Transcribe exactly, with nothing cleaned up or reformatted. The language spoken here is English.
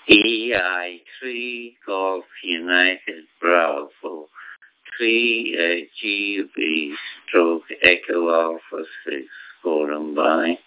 E I three Golf United Bravo three uh, G B stroke Echo Alpha six Forum by